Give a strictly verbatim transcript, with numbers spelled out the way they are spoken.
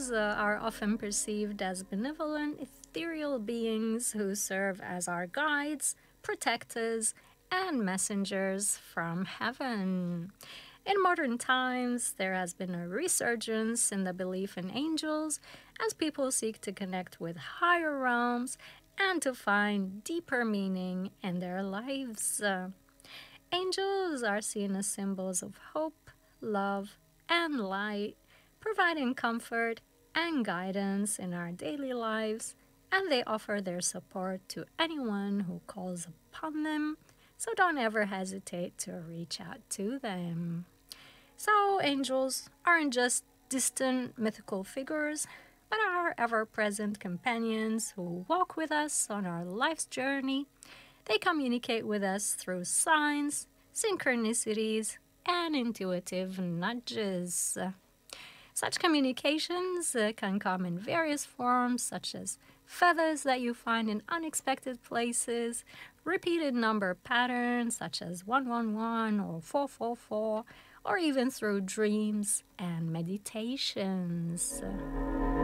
Angels uh, are often perceived as benevolent, ethereal beings who serve as our guides, protectors, and messengers from heaven. In modern times, there has been a resurgence in the belief in angels as people seek to connect with higher realms and to find deeper meaning in their lives. Uh, angels are seen as symbols of hope, love, and light, providing comfort and guidance in our daily lives, and they offer their support to anyone who calls upon them, so don't ever hesitate to reach out to them. So, angels aren't just distant mythical figures, but are ever present companions who walk with us on our life's journey. They communicate with us through signs, synchronicities, and intuitive nudges. Such communications uh, can come in various forms, such as feathers that you find in unexpected places, repeated number patterns, such as one one one or four four four, or even through dreams and meditations.